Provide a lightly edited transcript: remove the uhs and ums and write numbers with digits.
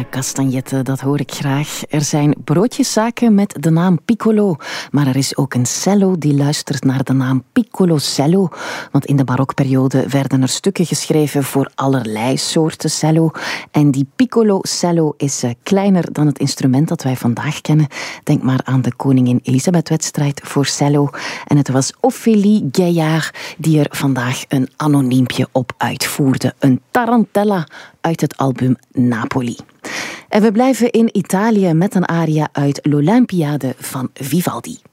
Castagnetten, dat hoor ik graag. Er zijn broodjeszaken met de naam Piccolo, maar er is ook een cello die luistert naar de naam Piccolo Cello. Want in de barokperiode werden er stukken geschreven voor allerlei soorten cello. En die Piccolo Cello is kleiner dan het instrument dat wij vandaag kennen. Denk maar aan de Koningin Elisabeth-wedstrijd voor cello. En het was Ophélie Gaillard die er vandaag een anoniempje op uitvoerde. Een tarantella uit het album Napoli. En we blijven in Italië met een aria uit l'Olympiade van Vivaldi.